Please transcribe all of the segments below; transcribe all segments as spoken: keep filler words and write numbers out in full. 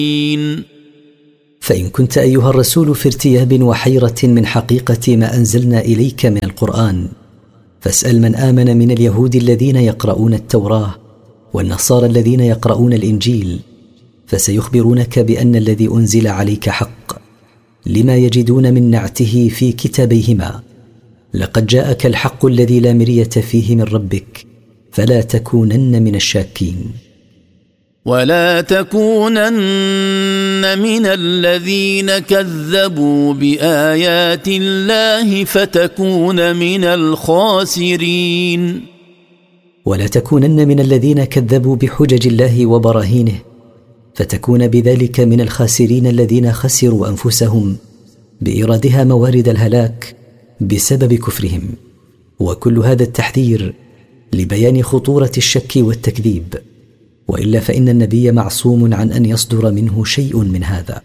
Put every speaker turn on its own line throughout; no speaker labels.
فإن كنت أيها الرسول في ارتياب وحيرة من حقيقة ما أنزلنا إليك من القرآن، فاسأل من آمن من اليهود الذين يقرؤون التوراة والنصارى الذين يقرؤون الإنجيل، فسيخبرونك بأن الذي أنزل عليك حق، لما يجدون من نعته في كتابيهما. لقد جاءك الحق الذي لا مرية فيه من ربك، فلا تكونن من الشاكين.
ولا تكونن من الذين كذبوا بآيات الله فتكون من الخاسرين.
ولا تكونن من الذين كذبوا بحجج الله وبراهينه، فتكون بذلك من الخاسرين الذين خسروا أنفسهم بإيرادها موارد الهلاك بسبب كفرهم. وكل هذا التحذير لبيان خطورة الشك والتكذيب، وإلا فإن النبي معصوم عن أن يصدر منه شيء من هذا.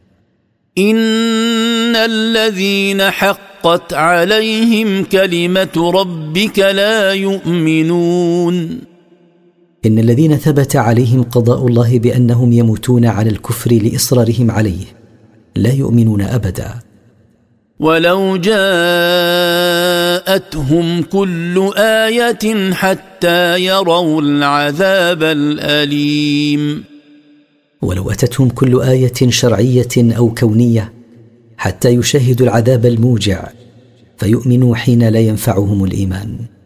إن الذين حقت عليهم كلمة ربك لا يؤمنون.
إن الذين ثبت عليهم قضاء الله بأنهم يموتون على الكفر لإصرارهم عليه لا يؤمنون أبدا.
ولو جاءتهم كل آية حتى يروا العذاب الأليم.
ولو أتتهم كل آية شرعية أو كونية حتى يشاهدوا العذاب الموجع فيؤمنوا حين لا ينفعهم الإيمان.